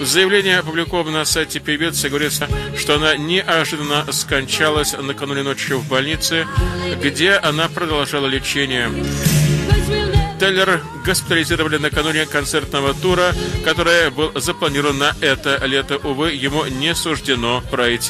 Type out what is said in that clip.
В заявлении, опубликованном на сайте певицы, говорится, что она неожиданно скончалась накануне ночью в больнице, где она продолжала лечение. Тейлор госпитализировали накануне концертного тура, который был запланирован на это лето. Увы, ему не суждено пройти.